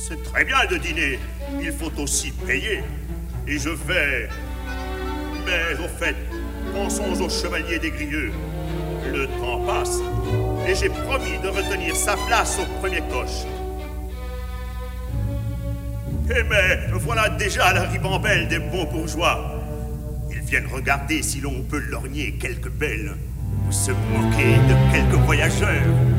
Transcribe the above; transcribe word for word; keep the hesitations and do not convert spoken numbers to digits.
C'est très bien de dîner. Il faut aussi payer. Et je vais... Mais au fait, pensons au chevalier des Grieux. Le temps passe. Et j'ai promis de retenir sa place au premier coche. Eh mais, voilà déjà la ribambelle des bons bourgeois. Ils viennent regarder si l'on peut lorgner quelques belles, ou se moquer de quelques voyageurs.